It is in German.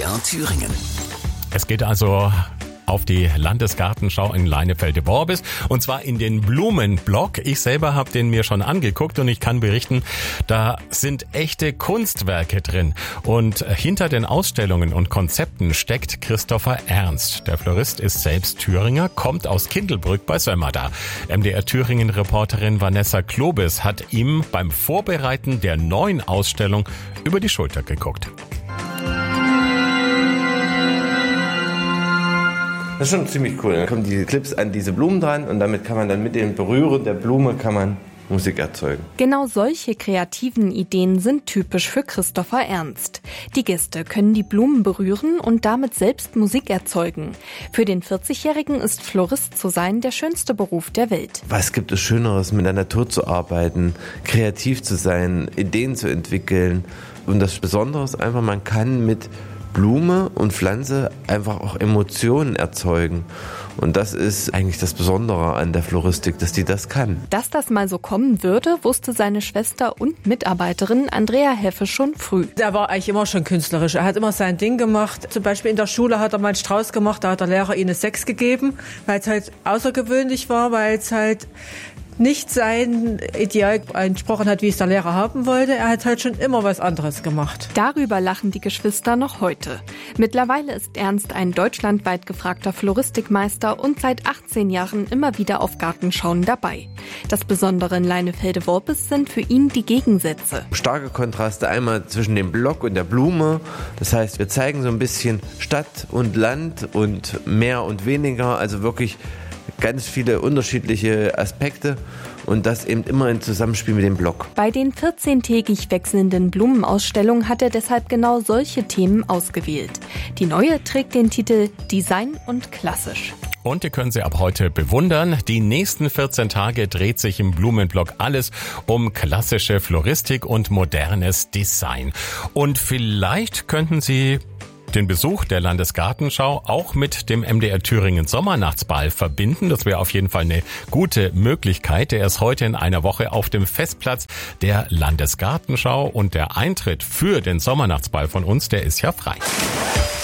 MDR Thüringen. Es geht also auf die Landesgartenschau in Leinefelde-Worbis und zwar in den Blumenblock. Ich selber habe den mir schon angeguckt und ich kann berichten, da sind echte Kunstwerke drin. Und hinter den Ausstellungen und Konzepten steckt Christopher Ernst. Der Florist ist selbst Thüringer, kommt aus Kindelbrück bei Sömmerda. MDR Thüringen-Reporterin Vanessa Klobes hat ihm beim Vorbereiten der neuen Ausstellung über die Schulter geguckt. Das ist schon ziemlich cool. Dann kommen die Clips an diese Blumen dran und damit kann man dann mit dem Berühren der Blume Musik erzeugen. Genau solche kreativen Ideen sind typisch für Christopher Ernst. Die Gäste können die Blumen berühren und damit selbst Musik erzeugen. Für den 40-Jährigen ist Florist zu sein der schönste Beruf der Welt. Was gibt es Schöneres, mit der Natur zu arbeiten, kreativ zu sein, Ideen zu entwickeln? Und das Besondere ist einfach, man kann mit Blume und Pflanze einfach auch Emotionen erzeugen. Und das ist eigentlich das Besondere an der Floristik, dass die das kann. Dass das mal so kommen würde, wusste seine Schwester und Mitarbeiterin Andrea Heffe schon früh. Er war eigentlich immer schon künstlerisch. Er hat immer sein Ding gemacht. Zum Beispiel in der Schule hat er mal einen Strauß gemacht, da hat der Lehrer ihm eine 6 gegeben, weil es halt außergewöhnlich war, weil es halt nicht sein Ideal entsprochen hat, wie es der Lehrer haben wollte. Er hat halt schon immer was anderes gemacht. Darüber lachen die Geschwister noch heute. Mittlerweile ist Ernst ein deutschlandweit gefragter Floristikmeister und seit 18 Jahren immer wieder auf Gartenschauen dabei. Das Besondere in Leinefelde-Worbis sind für ihn die Gegensätze. Starke Kontraste einmal zwischen dem Block und der Blume. Das heißt, wir zeigen so ein bisschen Stadt und Land und mehr und weniger, also wirklich ganz viele unterschiedliche Aspekte und das eben immer im Zusammenspiel mit dem Block. Bei den 14-tägig wechselnden Blumenausstellungen hat er deshalb genau solche Themen ausgewählt. Die neue trägt den Titel Design und Klassisch. Und ihr könnt sie ab heute bewundern. Die nächsten 14 Tage dreht sich im Blumenblock alles um klassische Floristik und modernes Design. Und vielleicht könnten Sie den Besuch der Landesgartenschau auch mit dem MDR Thüringen Sommernachtsball verbinden. Das wäre auf jeden Fall eine gute Möglichkeit. Der ist heute in einer Woche auf dem Festplatz der Landesgartenschau und der Eintritt für den Sommernachtsball von uns, der ist ja frei.